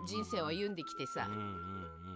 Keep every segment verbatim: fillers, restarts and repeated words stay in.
人生を歩んできてさ、 うんうんうん、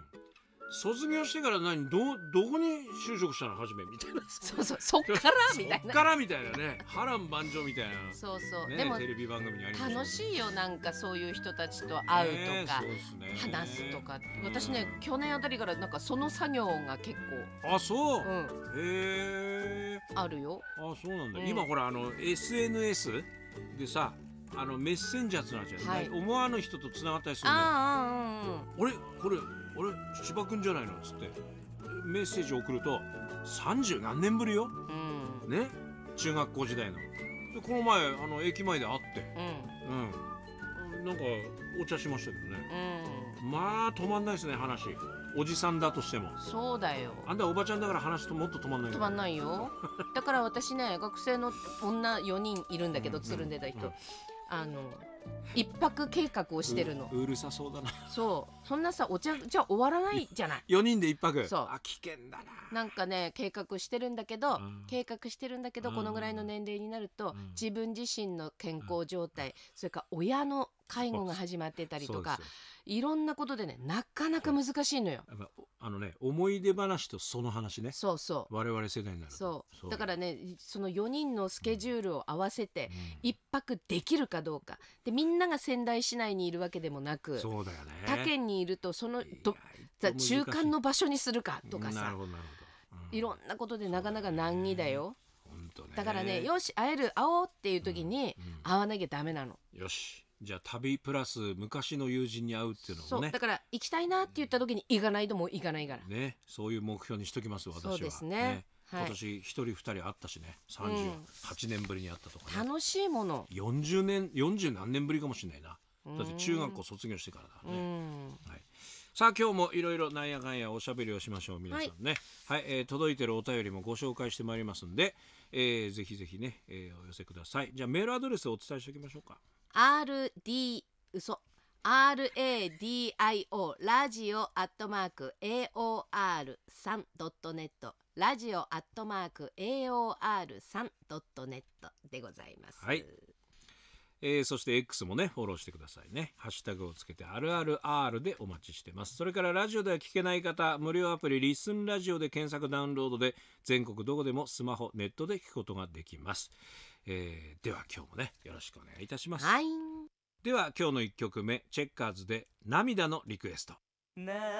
卒業してから何 ど, どこに就職したの初めみたいなそうそうそっからみたいなそっからみたいなね波乱万丈みたいなそうそう、 ね、 でもテレビ番組にありましたね楽しいよ、なんかそういう人たちと会うとか、 ね、そうっすね、 話すとか、私ね去年あたりからなんかその作業が結構あそう、 うん、 へえあるよ。 あそうなんだ、 うん、 今ほらあの エスエヌエス でさあのメッセンジャーってなっちゃう、はい、思わぬ人とつながったりするんだよ。ああ、うんうん、あれこれ俺千葉くんじゃないのっつってメッセージ送るとさんじゅう何年ぶりよ、うん、ね、中学校時代のでこの前あの駅前で会って、うんうん、なんかお茶しましたけどね、うん、まあ止まんないですね話、おじさんだとしても。そうだよ、あんたおばちゃんだから話すともっと止まんない。止まんないよだから私ね学生の女よにんいるんだけど、うん、つるんでた人、うんうん、あの一泊計画をしてるの。 う, うるさそうだな。 そうそんなさお茶じゃ終わらないじゃないよにんで一泊。 そうあ危険だな。 なんかね計画してるんだけど、うん、計画してるんだけどこのぐらいの年齢になると、うん、自分自身の健康状態、うん、それから親の介護が始まってたりとかいろんなことでねなかなか難しいのよ。 あのね思い出話とその話ね。 そうそう我々世代になるとそうそうだからねそのよにんのスケジュールを合わせて一泊できるかどうかで、みんなが仙台市内にいるわけでもなく、 そうだよね、 他県にいるとそのど中間の場所にするかとかさ、 なるほどなるほど、うん、 いろんなことでなかなか難儀だよ。 本当ね、 だからねよし会える会おうっていう時に会わなきゃダメなの、 うんうん、よしじゃあ旅プラス昔の友人に会うっていうのもね、 そうだから行きたいなって言った時に行かないともう行かないからね、そういう目標にしときます私は。 そうですね、 ね、 はい、 今年一人二人会ったしね、さんじゅうはちねんぶりに会ったとかね、 楽しいものよんじゅうねんよんじゅう何年ぶりかもしれないな、だって中学校卒業してからだね、はい、さあ今日もいろいろなんやかんやおしゃべりをしましょう皆さんね、はい、はい、えー、届いてるお便りもご紹介してまいりますんで、えー、ぜひぜひね、えー、お寄せください。じゃあメールアドレスをお伝えしておきましょうか。 アールディー 嘘 アールエーディーアイオー ラジオアットマーク エーオーアールスリー ドットネットラジオアットマーク エーオーアールスリー ドットネットでございます。 はい、えー、そして X もねフォローしてくださいね。ハッシュタグをつけてあるある R でお待ちしてます。それからラジオでは聞けない方、無料アプリリスンラジオで検索ダウンロードで全国どこでもスマホネットで聞くことができます。えー、では今日もねよろしくお願いいたします。 はい、 では今日のいっきょくめチェッカーズで涙のリクエスト。